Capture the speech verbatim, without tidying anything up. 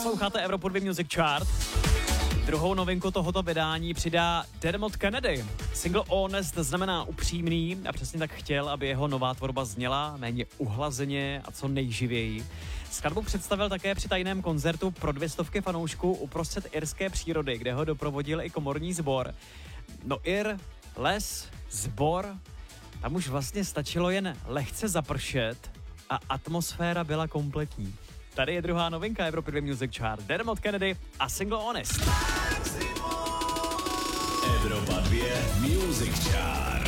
Posloucháte Evropu dva Music Chart. Druhou novinku tohoto vydání přidá Dermot Kennedy. Single Honest znamená upřímný a přesně tak chtěl, aby jeho nová tvorba zněla méně uhlazeně a co nejživěji. Skladbu představil také při tajném koncertu pro dvě stovky fanoušků uprostřed irské přírody, kde ho doprovodil i komorní sbor. No Ir, les, sbor, tam už vlastně stačilo jen lehce zapršet a atmosféra byla kompletní. Tady je druhá novinka Evropy dva Music Chart. Dermot Kennedy a single Honest. Evropa dva Music Chart.